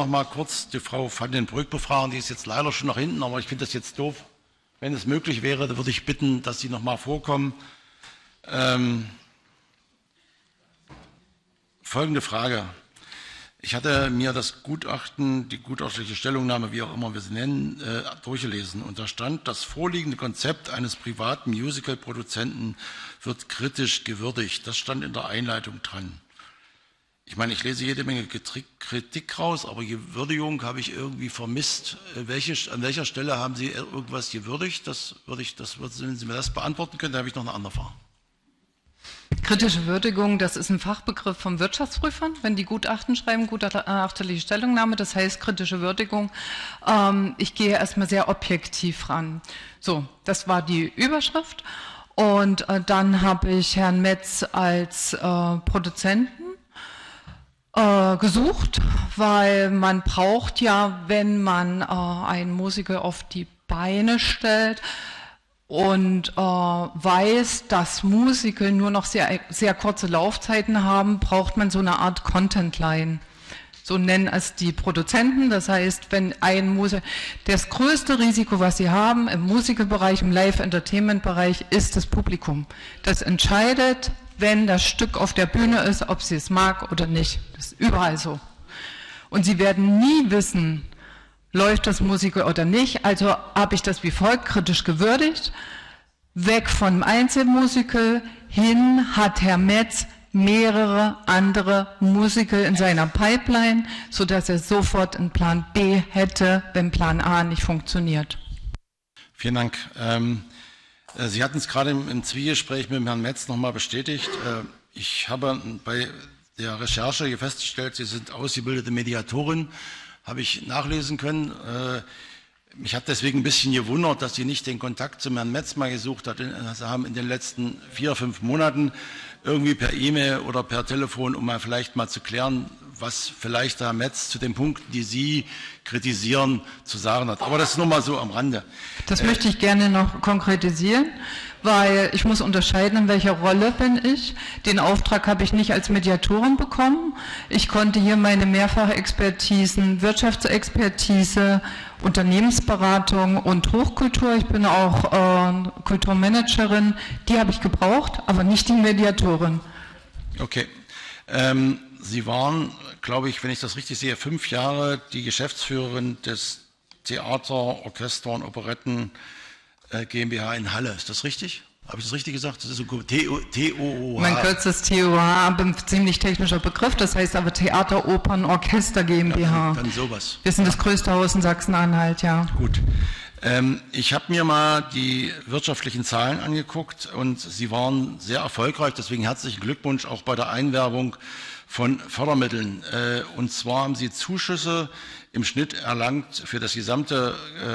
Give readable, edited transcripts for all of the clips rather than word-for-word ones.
noch mal kurz die Frau van den Broek befragen. Die ist jetzt leider schon nach hinten, aber ich finde das jetzt doof. Wenn es möglich wäre, dann würde ich bitten, dass Sie noch mal vorkommen. Folgende Frage. Ich hatte mir das Gutachten, die gutachtliche Stellungnahme, wie auch immer wir sie nennen, durchgelesen. Und da stand, das vorliegende Konzept eines privaten Musical-Produzenten wird kritisch gewürdigt. Das stand in der Einleitung dran. Ich meine, ich lese jede Menge Kritik raus, aber Gewürdigung habe ich irgendwie vermisst. An welcher Stelle haben Sie irgendwas gewürdigt? Wenn Sie mir das beantworten können, dann habe ich noch eine andere Frage. Kritische Würdigung, das ist ein Fachbegriff von Wirtschaftsprüfern, wenn die Gutachten schreiben, gutachterliche Stellungnahme, das heißt kritische Würdigung. Ich gehe erstmal sehr objektiv ran. So, das war die Überschrift und dann habe ich Herrn Metz als Produzenten gesucht, weil man braucht ja, wenn man einen Musiker auf die Beine stellt, und weiß, dass Musiker nur noch sehr, sehr kurze Laufzeiten haben, braucht man so eine Art Content-Line. So nennen es die Produzenten. Das heißt, wenn ein Musiker, das größte Risiko, was sie haben im Musikerbereich, im Live-Entertainment-Bereich, ist das Publikum. Das entscheidet, wenn das Stück auf der Bühne ist, ob sie es mag oder nicht. Das ist überall so. Und sie werden nie wissen, läuft das Musical oder nicht, also habe ich das wie folgt kritisch gewürdigt. Weg vom Einzelmusical hin hat Herr Metz mehrere andere Musical in seiner Pipeline, sodass er sofort einen Plan B hätte, wenn Plan A nicht funktioniert. Vielen Dank. Sie hatten es gerade im Zwiegespräch mit dem Herrn Metz nochmal bestätigt. Ich habe bei der Recherche festgestellt, Sie sind ausgebildete Mediatorin. Habe ich nachlesen können. Mich hat deswegen ein bisschen gewundert, dass Sie nicht den Kontakt zum Herrn Metz mal gesucht haben in den letzten 4, 5 Monaten, irgendwie per E-Mail oder per Telefon, um vielleicht mal zu klären, was vielleicht der Herr Metz zu den Punkten, die Sie kritisieren, zu sagen hat. Aber das ist nur mal so am Rande. Das möchte ich gerne noch konkretisieren, weil ich muss unterscheiden, in welcher Rolle bin ich. Den Auftrag habe ich nicht als Mediatorin bekommen. Ich konnte hier meine Mehrfachexpertisen, Wirtschaftsexpertise, Unternehmensberatung und Hochkultur, ich bin auch Kulturmanagerin, die habe ich gebraucht, aber nicht die Mediatorin. Okay. Sie waren, glaube ich, wenn ich das richtig sehe, 5 Jahre die Geschäftsführerin des Theater, Orchester und Operetten GmbH in Halle. Ist das richtig? Habe ich das richtig gesagt? Das ist so TOOH. Mein kurzes TOOH, ein ziemlich technischer Begriff, das heißt aber Theater, Opern, Orchester GmbH. Dann sowas. Wir sind das größte Haus in Sachsen-Anhalt, ja. Gut. Ich habe mir mal die wirtschaftlichen Zahlen angeguckt und sie waren sehr erfolgreich, deswegen herzlichen Glückwunsch auch bei der Einwerbung von Fördermitteln. Und zwar haben Sie Zuschüsse im Schnitt erlangt für das gesamte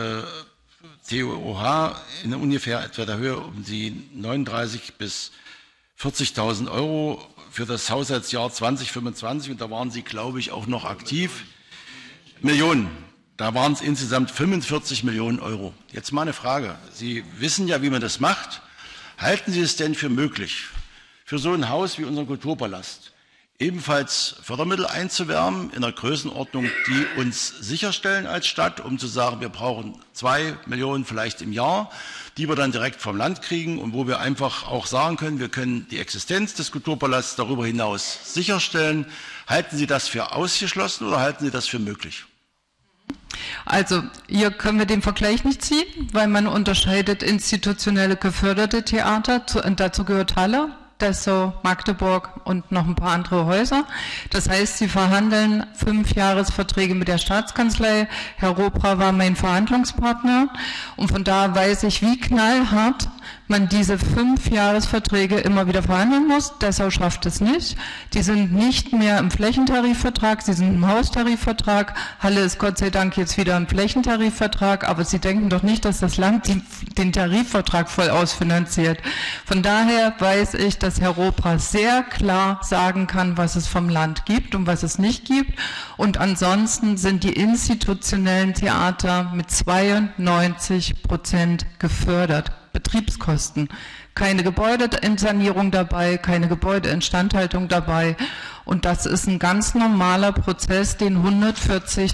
TOOH in ungefähr etwa der Höhe um die 39.000 bis 40.000 Euro für das Haushaltsjahr 2025 und da waren Sie, glaube ich, auch noch aktiv. Millionen, da waren es insgesamt 45 Millionen Euro. Jetzt mal eine Frage. Sie wissen ja, wie man das macht. Halten Sie es denn für möglich, für so ein Haus wie unseren Kulturpalast ebenfalls Fördermittel einzuwärmen in einer Größenordnung, die uns sicherstellen als Stadt, um zu sagen, wir brauchen 2 Millionen vielleicht im Jahr, die wir dann direkt vom Land kriegen und wo wir einfach auch sagen können, wir können die Existenz des Kulturpalasts darüber hinaus sicherstellen. Halten Sie das für ausgeschlossen oder halten Sie das für möglich? Also hier können wir den Vergleich nicht ziehen, weil man unterscheidet institutionelle geförderte Theater, dazu gehört Halle, Dessau, Magdeburg und noch ein paar andere Häuser. Das heißt, sie verhandeln 5-Jahresverträge mit der Staatskanzlei. Herr Robra war mein Verhandlungspartner und von da weiß ich, wie knallhart man diese 5-Jahresverträge immer wieder verhandeln muss. Dessau schafft es nicht. Die sind nicht mehr im Flächentarifvertrag, sie sind im Haustarifvertrag. Halle ist Gott sei Dank jetzt wieder im Flächentarifvertrag, aber Sie denken doch nicht, dass das Land den Tarifvertrag voll ausfinanziert. Von daher weiß ich, dass Herr Robra sehr klar sagen kann, was es vom Land gibt und was es nicht gibt. Und ansonsten sind die institutionellen Theater mit 92% gefördert. Betriebskosten. Keine Gebäudesanierung dabei, keine Gebäudeinstandhaltung dabei. Und das ist ein ganz normaler Prozess, den 140